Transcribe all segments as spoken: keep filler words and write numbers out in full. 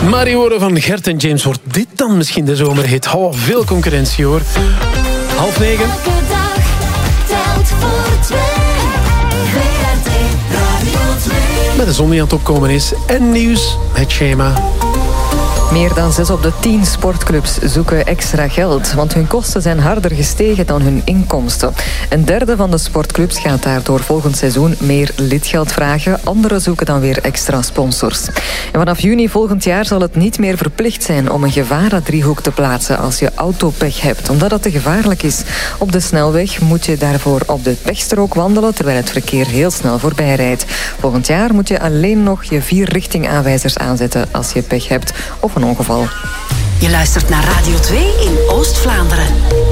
Mario van Gert en James, wordt dit dan misschien de zomerhit? Oh, veel concurrentie hoor. Half negen. Elke dag telt voor twee. W R T Radio twee. Met de zon die aan het opkomen is. En nieuws met Schema. Meer dan zes op de tien sportclubs zoeken extra geld, want hun kosten zijn harder gestegen dan hun inkomsten. Een derde van de sportclubs gaat daardoor volgend seizoen meer lidgeld vragen. Anderen zoeken dan weer extra sponsors. En vanaf juni volgend jaar zal het niet meer verplicht zijn om een gevarendriehoek te plaatsen als je autopech hebt, omdat dat te gevaarlijk is. Op de snelweg moet je daarvoor op de pechstrook wandelen, terwijl het verkeer heel snel voorbij rijdt. Volgend jaar moet je alleen nog je vier richtingaanwijzers aanzetten als je pech hebt of een ongeval. Je luistert naar Radio twee in Oost-Vlaanderen.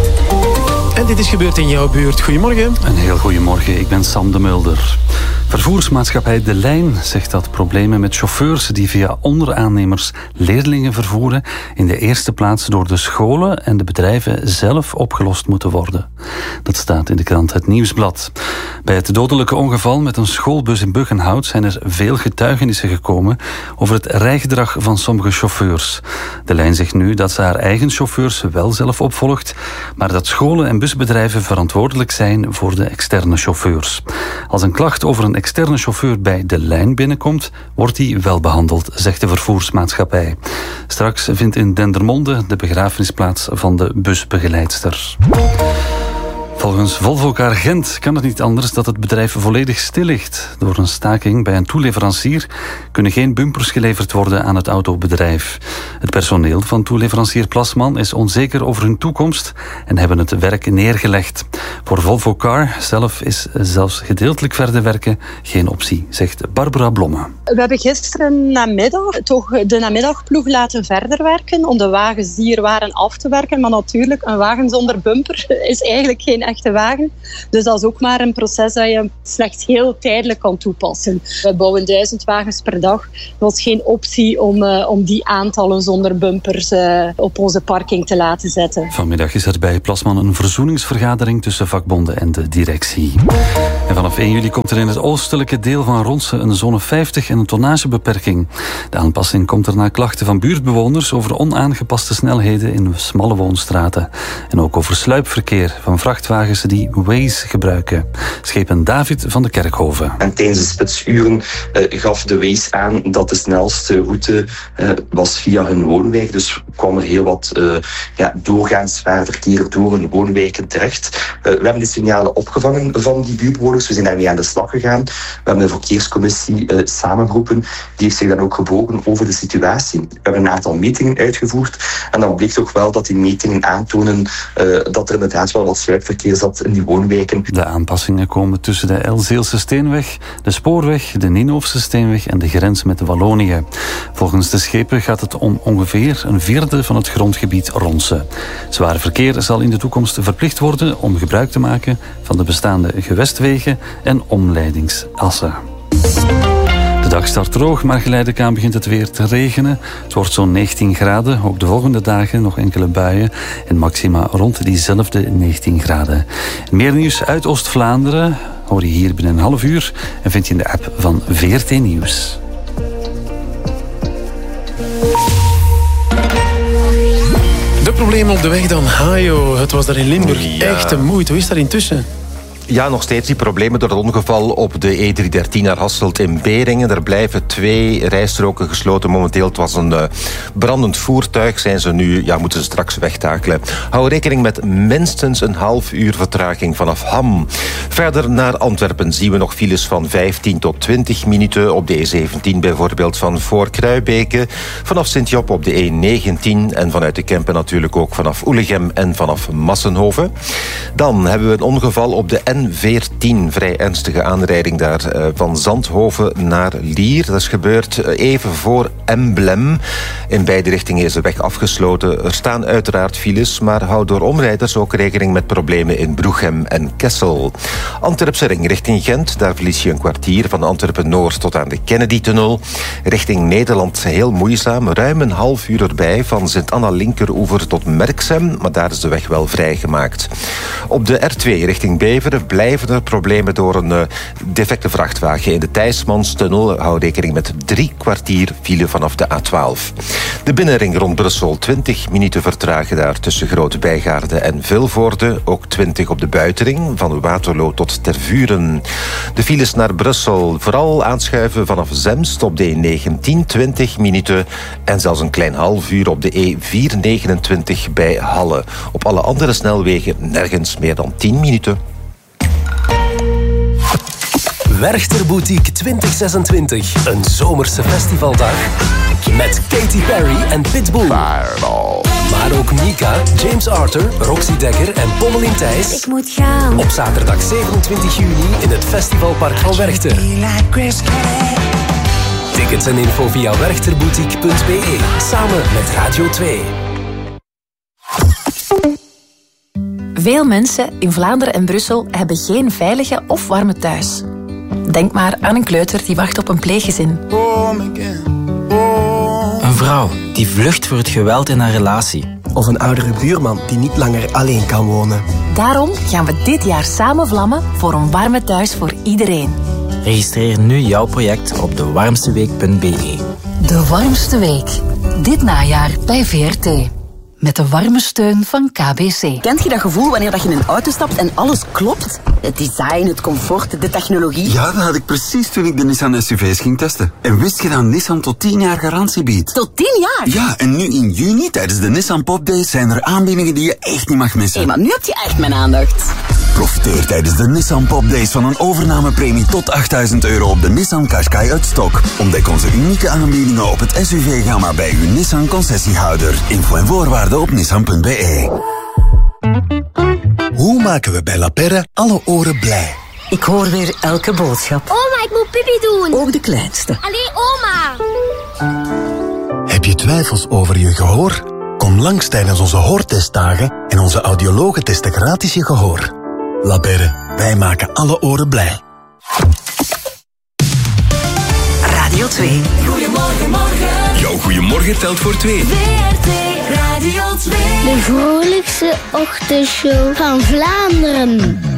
En dit is gebeurd in jouw buurt. Goedemorgen. Een heel goedemorgen, ik ben Sam de Mulder. Vervoersmaatschappij De Lijn zegt dat problemen met chauffeurs die via onderaannemers leerlingen vervoeren in de eerste plaats door de scholen en de bedrijven zelf opgelost moeten worden. Dat staat in de krant Het Nieuwsblad. Bij het dodelijke ongeval met een schoolbus in Buggenhout zijn er veel getuigenissen gekomen over het rijgedrag van sommige chauffeurs. De Lijn zegt nu dat ze haar eigen chauffeurs wel zelf opvolgt, maar dat scholen en busbedrijven verantwoordelijk zijn voor de externe chauffeurs. Als een klacht over een externe chauffeur bij De Lijn binnenkomt, wordt die wel behandeld, zegt de vervoersmaatschappij. Straks vindt in Dendermonde de begrafenisplaats van de busbegeleidster. Volgens Volvo Car Gent kan het niet anders dat het bedrijf volledig stil ligt. Door een staking bij een toeleverancier kunnen geen bumpers geleverd worden aan het autobedrijf. Het personeel van toeleverancier Plasman is onzeker over hun toekomst en hebben het werk neergelegd. Voor Volvo Car zelf is zelfs gedeeltelijk verder werken geen optie, zegt Barbara Blomme. We hebben gisteren namiddag toch de namiddagploeg laten verder werken om de wagens die er waren af te werken. Maar natuurlijk, een wagen zonder bumper is eigenlijk geen echte wagen. Dus dat is ook maar een proces dat je slechts heel tijdelijk kan toepassen. We bouwen duizend wagens per dag. Dat was geen optie om, uh, om die aantallen zonder bumpers uh, op onze parking te laten zetten. Vanmiddag is er bij Plasman een verzoeningsvergadering tussen vakbonden en de directie. En vanaf één juli komt er in het oostelijke deel van Ronse een zone vijftig en een tonnagebeperking. De aanpassing komt er na klachten van buurtbewoners over onaangepaste snelheden in smalle woonstraten. En ook over sluipverkeer van vrachtwagens die Waze gebruiken. Schepen David van de Kerkhoven. En tijdens de spitsuren uh, gaf de Waze aan dat de snelste route uh, was via hun woonwijk. Dus kwam er heel wat uh, ja, doorgaans zwaar verkeer door hun woonwijken terecht. Uh, we hebben de signalen opgevangen van die buurtbewoners. We zijn daarmee aan de slag gegaan. We hebben een verkeerscommissie uh, samengeroepen. Die heeft zich dan ook gebogen over de situatie. We hebben een aantal metingen uitgevoerd. En dan bleek toch wel dat die metingen aantonen uh, dat er inderdaad wel wat sluipverkeer zat in die woonwijken. De aanpassingen komen tussen de Elzeelse Steenweg, de Spoorweg, de Ninhoofse Steenweg en de grens met Wallonië. Volgens de schepen gaat het om ongeveer een vierde van het grondgebied Ronse. Zwaar verkeer zal in de toekomst verplicht worden om gebruik te maken van de bestaande gewestwegen en omleidingsassen. De dag start droog, maar geleidelijk aan begint het weer te regenen. Het wordt zo'n negentien graden. Ook de volgende dagen nog enkele buien. En maxima rond diezelfde negentien graden. Meer nieuws uit Oost-Vlaanderen hoor je hier binnen een half uur. En vind je in de app van V R T Nieuws. De problemen op de weg dan. Hajo, het was daar in Limburg ja. echt een moeite. Hoe is dat intussen? Ja, nog steeds die problemen door het ongeval op de E driehonderddertien naar Hasselt in Beringen. Er blijven twee rijstroken gesloten momenteel. Het was een uh, brandend voertuig. Zijn ze nu, ja, moeten ze straks wegtakelen. Hou rekening met minstens een half uur vertraging vanaf Ham. Verder naar Antwerpen zien we nog files van vijftien tot twintig minuten. Op de E zeventien bijvoorbeeld van Voorkruibeke. Vanaf Sint-Job op de E negentien. En vanuit de Kempen natuurlijk ook vanaf Oelegem en vanaf Massenhoven. Dan hebben we een ongeval op de N veertien, vrij ernstige aanrijding daar uh, van Zandhoven naar Lier. Dat is gebeurd uh, even voor Emblem. In beide richtingen is de weg afgesloten. Er staan uiteraard files, maar houd door omrijders ook rekening met problemen in Broeghem en Kessel. Antwerpse ring richting Gent, daar verlies je een kwartier van Antwerpen-Noord tot aan de Kennedy-tunnel. Richting Nederland heel moeizaam, ruim een half uur erbij van Sint-Anna-Linkeroever tot Merksem, maar daar is de weg wel vrijgemaakt. Op de R twee richting Beveren blijven er problemen door een uh, defecte vrachtwagen in de Thijsmanstunnel. Hou rekening met drie kwartier file vanaf de A twaalf. De binnenring rond Brussel, twintig minuten vertragen daar tussen Grote Bijgaarde en Vilvoorde. Ook twintig op de buitenring, van Waterloo tot Tervuren. De files naar Brussel, vooral aanschuiven vanaf Zemst op de E negentien, twintig minuten. En zelfs een klein half uur op de E vierhonderdnegenentwintig bij Halle. Op alle andere snelwegen nergens meer dan tien minuten. Werchter Boutique twintig zesentwintig. Een zomerse festivaldag. Met Katy Perry en Pitbull. Fireball. Maar ook Mika, James Arthur, Roxy Dekker en Pommelien Thijs. Ik moet gaan. Op zaterdag zevenentwintig juni in het Festivalpark van Werchter. Tickets en info via werchterboutique punt b e. Samen met Radio twee. Veel mensen in Vlaanderen en Brussel hebben geen veilige of warme thuis. Denk maar aan een kleuter die wacht op een pleeggezin. Een vrouw die vlucht voor het geweld in haar relatie. Of een oudere buurman die niet langer alleen kan wonen. Daarom gaan we dit jaar samen vlammen voor een warme thuis voor iedereen. Registreer nu jouw project op de warmste week punt b e. De Warmste Week. Dit najaar bij V R T. Met de warme steun van K B C. Kent je dat gevoel wanneer je in een auto stapt en alles klopt? Het design, het comfort, de technologie. Ja, dat had ik precies toen ik de Nissan S U V's ging testen. En wist je dat Nissan tot tien jaar garantie biedt? Tot tien jaar? Ja, en nu in juni tijdens de Nissan Pop Days zijn er aanbiedingen die je echt niet mag missen. Hé, hey, maar nu heb je echt mijn aandacht. Profiteer tijdens de Nissan Pop Days van een overnamepremie tot achttduizend euro op de Nissan Qashqai uit stok. Ontdek onze unieke aanbiedingen op het S U V-gamma bij uw Nissan concessiehouder. Info en voorwaarden op nissan punt b e. Hoe maken we bij La Perre alle oren blij? Ik hoor weer elke boodschap. Oma, ik moet pipi doen. Ook de kleinste. Allee, oma. Heb je twijfels over je gehoor? Kom langs tijdens onze hoortestdagen en onze audiologen testen gratis je gehoor. La Perre, wij maken alle oren blij. Radio twee. Goedemorgen, morgen. Jouw goedemorgen telt voor twee. V R T Radio twee. De vrolijkste ochtendshow van Vlaanderen.